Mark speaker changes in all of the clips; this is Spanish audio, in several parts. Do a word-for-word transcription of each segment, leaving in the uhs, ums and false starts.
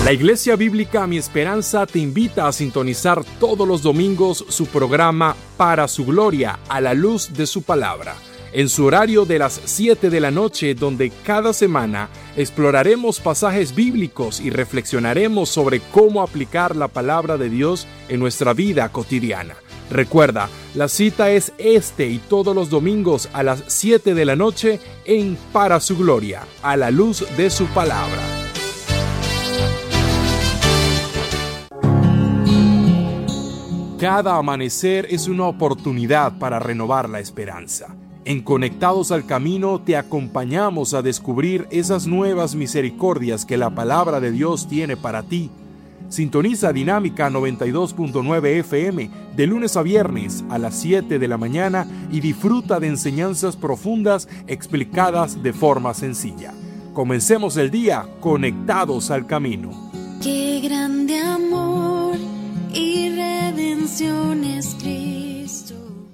Speaker 1: La Iglesia Bíblica Mi Esperanza te invita a sintonizar todos los domingos su programa Para su Gloria, a la luz de su palabra, en su horario de las siete de la noche, donde cada semana exploraremos pasajes bíblicos y reflexionaremos sobre cómo aplicar la palabra de Dios en nuestra vida cotidiana. Recuerda, la cita es este y todos los domingos a las siete de la noche en Para su Gloria, a la luz de su palabra. Cada amanecer es una oportunidad para renovar la esperanza. En Conectados al Camino te acompañamos a descubrir esas nuevas misericordias que la palabra de Dios tiene para ti. Sintoniza Dinámica noventa y dos punto nueve F M de lunes a viernes a las siete de la mañana y disfruta de enseñanzas profundas explicadas de forma sencilla. Comencemos el día conectados al camino.
Speaker 2: Qué grande amor y redención es Cristo.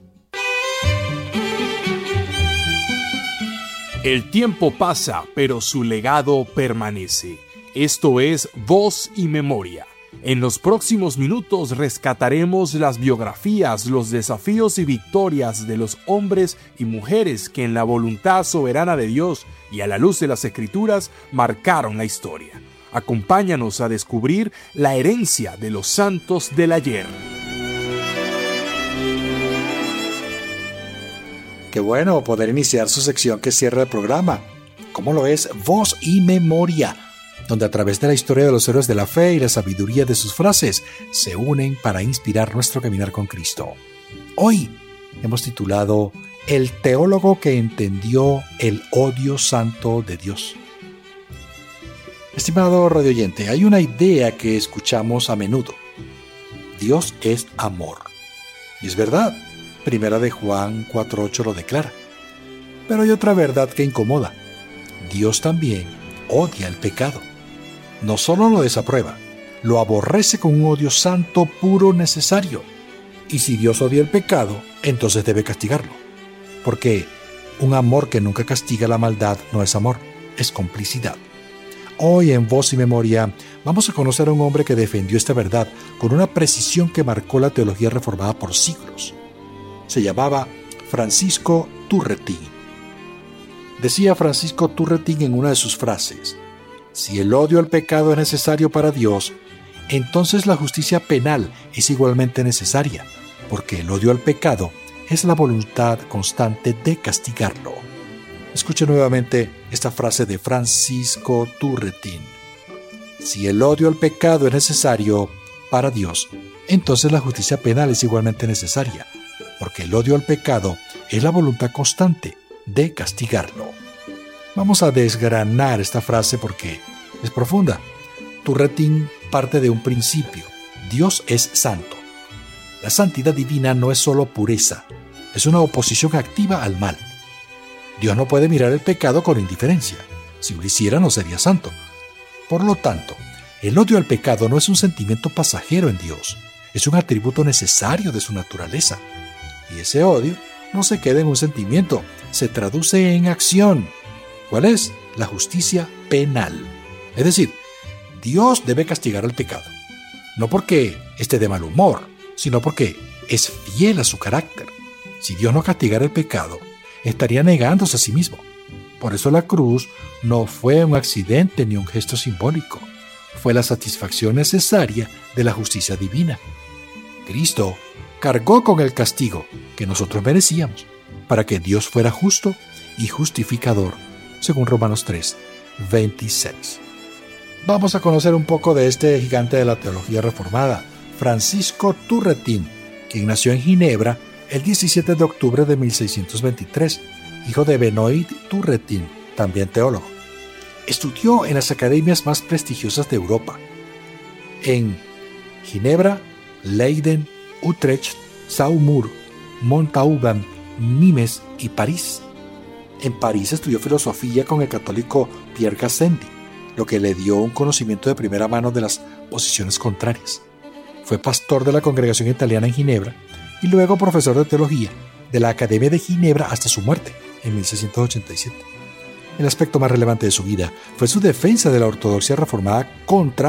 Speaker 1: El tiempo pasa, pero su legado permanece. Esto es Voz y Memoria. En los próximos minutos rescataremos las biografías, los desafíos y victorias de los hombres y mujeres que en la voluntad soberana de Dios y a la luz de las Escrituras marcaron la historia. Acompáñanos a descubrir la herencia de los santos del ayer.
Speaker 3: Qué bueno poder iniciar su sección que cierra el programa, como lo es Voz y Memoria, donde a través de la historia de los héroes de la fe y la sabiduría de sus frases se unen para inspirar nuestro caminar con Cristo. Hoy hemos titulado El teólogo que entendió el odio santo de Dios. Estimado radioyente, hay una idea que escuchamos a menudo. Dios es amor. Y es verdad, Primera de Juan cuatro ocho lo declara. Pero hay otra verdad que incomoda. Dios también odia el pecado. No solo lo desaprueba, lo aborrece con un odio santo, puro, necesario. Y si Dios odia el pecado, entonces debe castigarlo. Porque un amor que nunca castiga la maldad no es amor, es complicidad. Hoy en Voz y Memoria vamos a conocer a un hombre que defendió esta verdad con una precisión que marcó la teología reformada por siglos. Se llamaba Francisco Turretin. Decía Francisco Turretin en una de sus frases: si el odio al pecado es necesario para Dios, entonces la justicia penal es igualmente necesaria, porque el odio al pecado es la voluntad constante de castigarlo. Escuche nuevamente esta frase de Francisco Turretin. Si el odio al pecado es necesario para Dios, entonces la justicia penal es igualmente necesaria, porque el odio al pecado es la voluntad constante de castigarlo. Vamos a desgranar esta frase porque es profunda. Turretin parte de un principio: Dios es santo. La santidad divina no es solo pureza, es una oposición activa al mal. Dios no puede mirar el pecado con indiferencia. Si lo hiciera, no sería santo. Por lo tanto, el odio al pecado no es un sentimiento pasajero en Dios, es un atributo necesario de su naturaleza. Y ese odio no se queda en un sentimiento, se traduce en acción. ¿Cuál es? La justicia penal. Es decir, Dios debe castigar al pecado, no porque esté de mal humor, sino porque es fiel a su carácter. Si Dios no castigara el pecado, estaría negándose a sí mismo. Por eso la cruz no fue un accidente ni un gesto simbólico, fue la satisfacción necesaria de la justicia divina. Cristo cargó con el castigo que nosotros merecíamos, para que Dios fuera justo y justificador, según Romanos tres, veintiséis. Vamos a conocer un poco de este gigante de la teología reformada, Francisco Turretin, quien nació en Ginebra el diecisiete de octubre de mil seiscientos veintitrés, hijo de Benoit Turretin, también teólogo. Estudió en las academias más prestigiosas de Europa, en Ginebra, Leiden, Utrecht, Saumur, Montauban, Nimes y París. En París estudió filosofía con el católico Pierre Gassendi, lo que le dio un conocimiento de primera mano de las posiciones contrarias. Fue pastor de la congregación italiana en Ginebra y luego profesor de teología de la Academia de Ginebra hasta su muerte en mil seiscientos ochenta y siete. El aspecto más relevante de su vida fue su defensa de la ortodoxia reformada contra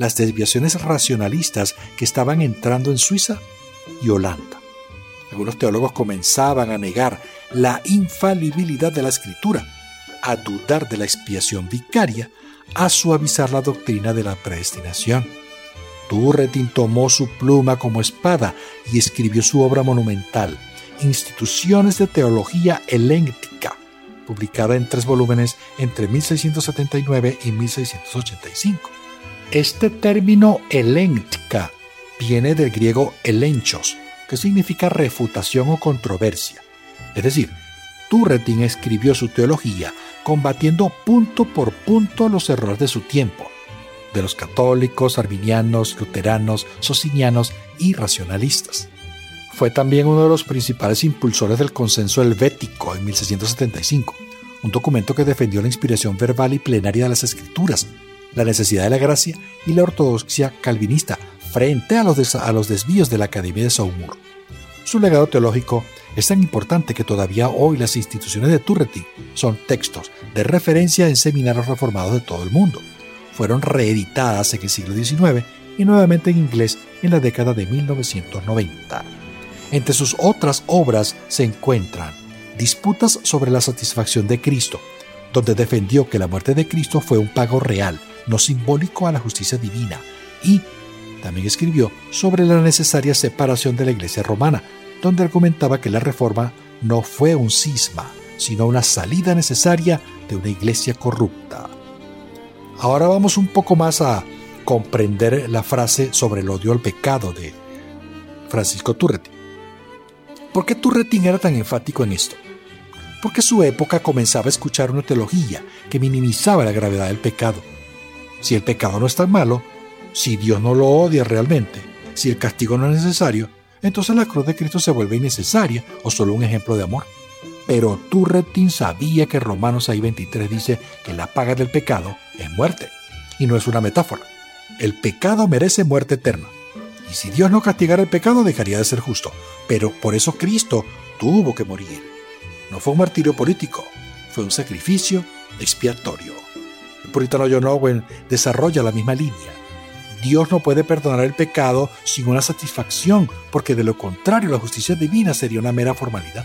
Speaker 3: las desviaciones racionalistas que estaban entrando en Suiza y Holanda. Algunos teólogos comenzaban a negar la infalibilidad de la Escritura, a dudar de la expiación vicaria, a suavizar la doctrina de la predestinación. Turretin tomó su pluma como espada y escribió su obra monumental, Instituciones de Teología Helénica, publicada en tres volúmenes entre mil seiscientos setenta y nueve y mil seiscientos ochenta y cinco. Este término helénica viene del griego elenchos, que significa refutación o controversia. Es decir, Turretin escribió su teología combatiendo punto por punto los errores de su tiempo, de los católicos, arminianos, luteranos, socinianos y racionalistas. Fue también uno de los principales impulsores del Consenso Helvético en mil seiscientos setenta y cinco, un documento que defendió la inspiración verbal y plenaria de las Escrituras, la necesidad de la gracia y la ortodoxia calvinista frente a los, des- a los desvíos de la Academia de Saumur. Su legado teológico es tan importante que todavía hoy las instituciones de Turretin son textos de referencia en seminarios reformados de todo el mundo. Fueron reeditadas en el siglo diecinueve y nuevamente en inglés en la década de mil novecientos noventa. Entre sus otras obras se encuentran Disputas sobre la satisfacción de Cristo, donde defendió que la muerte de Cristo fue un pago real, no simbólico a la justicia divina, y también escribió sobre la necesaria separación de la Iglesia romana, donde argumentaba que la reforma no fue un cisma, sino una salida necesaria de una iglesia corrupta. Ahora vamos un poco más a comprender la frase sobre el odio al pecado de Francisco Turretin. ¿Por qué Turretin era tan enfático en esto? Porque su época comenzaba a escuchar una teología que minimizaba la gravedad del pecado. Si el pecado no es tan malo, si Dios no lo odia realmente, si el castigo no es necesario, entonces la cruz de Cristo se vuelve innecesaria o solo un ejemplo de amor. Pero Turretin sabía que Romanos seis veintitrés dice que la paga del pecado es muerte, y no es una metáfora. El pecado merece muerte eterna, y si Dios no castigara el pecado dejaría de ser justo, pero por eso Cristo tuvo que morir. No fue un martirio político, fue un sacrificio expiatorio. El puritano John Owen desarrolla la misma línea. Dios no puede perdonar el pecado sin una satisfacción, porque de lo contrario la justicia divina sería una mera formalidad.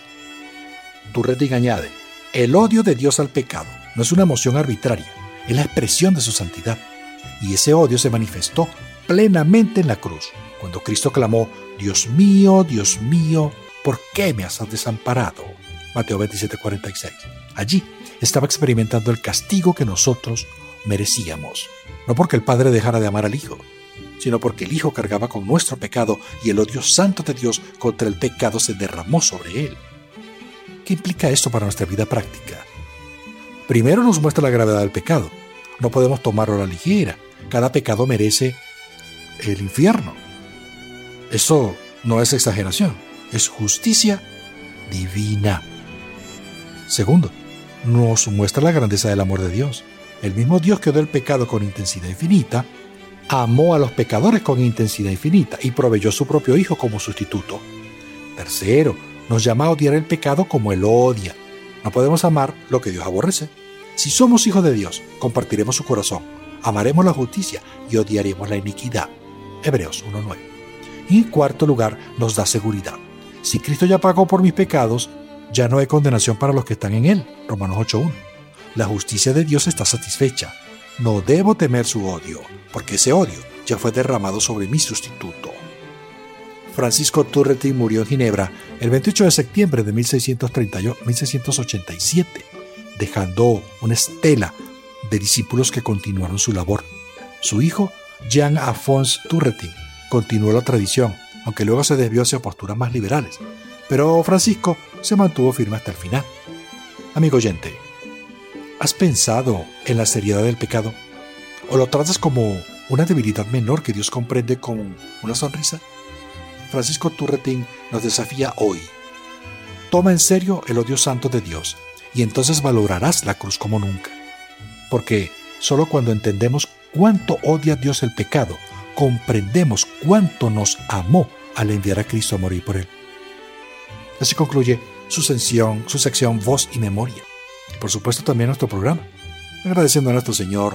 Speaker 3: Turretin añade, el odio de Dios al pecado no es una emoción arbitraria, es la expresión de su santidad. Y ese odio se manifestó plenamente en la cruz, cuando Cristo clamó, Dios mío, Dios mío, ¿por qué me has desamparado? Mateo veintisiete cuarenta y seis. Allí estaba experimentando el castigo que nosotros merecíamos. No porque el Padre dejara de amar al Hijo, sino porque el Hijo cargaba con nuestro pecado y el odio santo de Dios contra el pecado se derramó sobre él. ¿Qué implica esto para nuestra vida práctica? Primero nos muestra la gravedad del pecado. No podemos tomarlo a la ligera. Cada pecado merece el infierno. Eso no es exageración, es justicia divina. Segundo, nos muestra la grandeza del amor de Dios. El mismo Dios que odió el pecado con intensidad infinita, amó a los pecadores con intensidad infinita y proveyó su propio Hijo como sustituto. Tercero, nos llama a odiar el pecado como Él odia. No podemos amar lo que Dios aborrece. Si somos hijos de Dios, compartiremos su corazón, amaremos la justicia y odiaremos la iniquidad. Hebreos uno nueve. Y en cuarto lugar, nos da seguridad. Si Cristo ya pagó por mis pecados, ya no hay condenación para los que están en Él. Romanos ocho uno. La justicia de Dios está satisfecha. No debo temer su odio, porque ese odio ya fue derramado sobre mi sustituto. Francisco Turretin murió en Ginebra el veintiocho de septiembre de mil seiscientos ochenta y siete, dejando una estela de discípulos que continuaron su labor. Su hijo, Jean-Alphonse Turretin, continuó la tradición, aunque luego se desvió hacia posturas más liberales. Pero Francisco se mantuvo firme hasta el final. Amigo oyente, ¿has pensado en la seriedad del pecado? ¿O lo tratas como una debilidad menor que Dios comprende con una sonrisa? Francisco Turretin nos desafía hoy. Toma en serio el odio santo de Dios y entonces valorarás la cruz como nunca. Porque solo cuando entendemos cuánto odia Dios el pecado, comprendemos cuánto nos amó al enviar a Cristo a morir por él. Así concluye su sección, su sección Voz y Memoria. Por supuesto también nuestro programa. Agradeciendo a nuestro Señor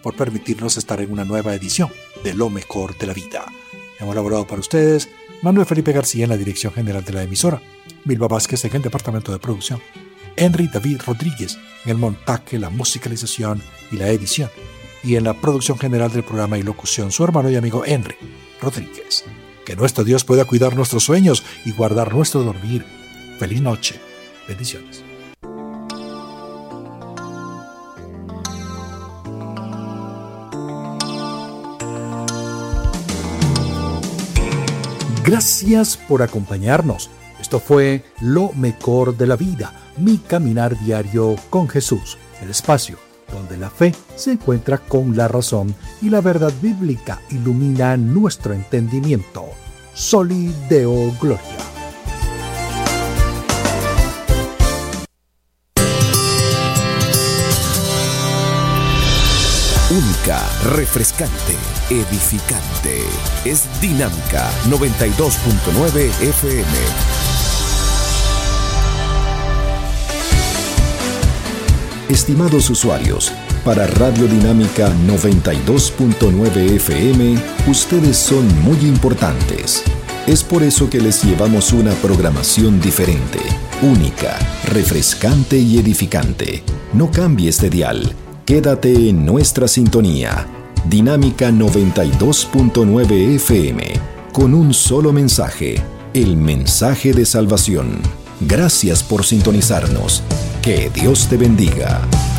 Speaker 3: por permitirnos estar en una nueva edición de Lo Mejor de la Vida. Hemos elaborado para ustedes Manuel Felipe García en la dirección general de la emisora, Milva Vázquez en el departamento de producción, Henry David Rodríguez en el montaje, la musicalización y la edición, y en la producción general del programa y locución su hermano y amigo Henry Rodríguez. Que nuestro Dios pueda cuidar nuestros sueños y guardar nuestro dormir. Feliz noche. Bendiciones. Gracias por acompañarnos. Esto fue Lo Mejor de la Vida, mi caminar diario con Jesús, el espacio donde la fe se encuentra con la razón y la verdad bíblica ilumina nuestro entendimiento. Soli Deo Gloria.
Speaker 4: Única, refrescante, edificante. Es Dinámica noventa y dos punto nueve F M. Estimados usuarios, para Radio Dinámica noventa y dos punto nueve F M, ustedes son muy importantes. Es por eso que les llevamos una programación diferente, única, refrescante y edificante. No cambies de dial. Quédate en nuestra sintonía. Dinámica noventa y dos punto nueve F M, con un solo mensaje, el mensaje de salvación. Gracias por sintonizarnos. Que Dios te bendiga.